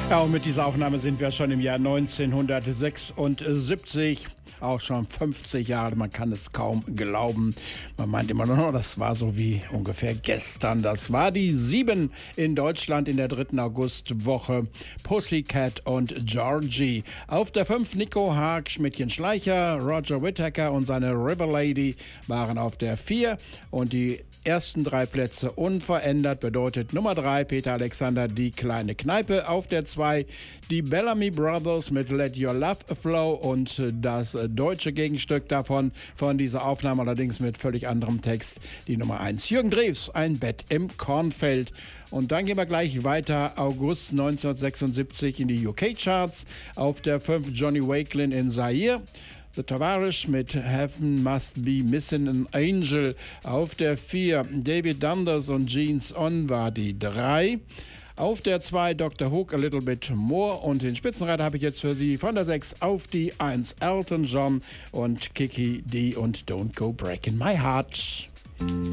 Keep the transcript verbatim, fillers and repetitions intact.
Ja, und mit dieser Aufnahme sind wir schon im Jahr neunzehnhundertsechsundsiebzig. Auch schon fünfzig Jahre, man kann es kaum glauben. Man meint immer noch, das war so wie ungefähr gestern. Das war die sieben in Deutschland in der dritten Augustwoche. Pussycat und Georgie. Auf der fünf Nico Haag, Schmidtchen Schleicher, Roger Whittaker und seine River Lady waren auf der vier. Und die ersten drei Plätze unverändert bedeutet Nummer drei Peter Alexander, die kleine Kneipe. Auf der zwei die Bellamy Brothers mit Let Your Love Flow und das deutsche Gegenstück davon, von dieser Aufnahme allerdings mit völlig anderem Text, die Nummer eins. Jürgen Drews, Ein Bett im Kornfeld. Und dann gehen wir gleich weiter, August neunzehnhundertsechsundsiebzig in die U K-Charts. Auf der fünf Johnny Wakelin in Zaire. The Tavares mit Heaven Must Be Missing an Angel. Auf der vier David Dundas und Jeans On war die drei. Auf der zwei Doktor Hook A Little Bit More. Und den Spitzenreiter habe ich jetzt für Sie von der sechs auf die eins Elton John und Kiki D und Don't Go Breaking My Heart.